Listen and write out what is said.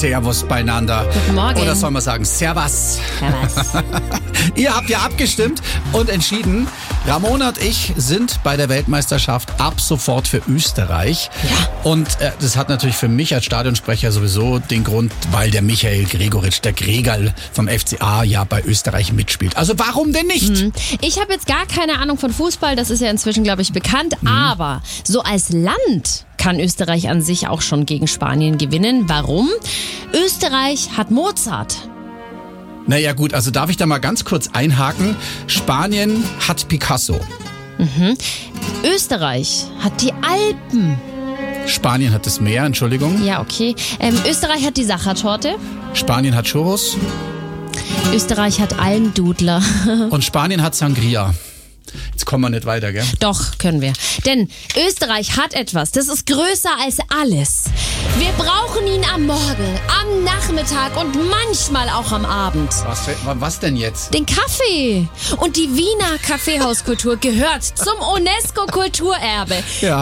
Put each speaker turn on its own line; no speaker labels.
Servus beieinander.
Guten Morgen.
Oder soll man sagen Servus?
Servus.
Ihr habt ja abgestimmt und entschieden, Ramona und ich sind bei der Weltmeisterschaft ab sofort für Österreich.
Ja.
Und das hat natürlich für mich als Stadionsprecher sowieso den Grund, weil der Michael Gregoritsch, der Gregal vom FCA, ja bei Österreich mitspielt. Also warum denn nicht?
Ich habe jetzt gar keine Ahnung von Fußball, das ist ja inzwischen, glaube ich, bekannt. Aber so als Land kann Österreich an sich auch schon gegen Spanien gewinnen. Warum? Österreich hat Mozart.
Naja gut, also darf ich da mal ganz kurz einhaken? Spanien hat Picasso.
Österreich hat die Alpen.
Spanien hat das Meer, Entschuldigung.
Ja, okay. Österreich hat die Sachertorte.
Spanien hat Churros.
Österreich hat Almdudler.
Und Spanien hat Sangria. Jetzt kommen wir nicht weiter, gell?
Doch, können wir. Denn Österreich hat etwas, das ist größer als alles. Wir brauchen ihn am Morgen, am Nachmittag und manchmal auch am Abend.
Was denn jetzt?
Den Kaffee. Und die Wiener Kaffeehauskultur gehört zum UNESCO-Kulturerbe.
Ja.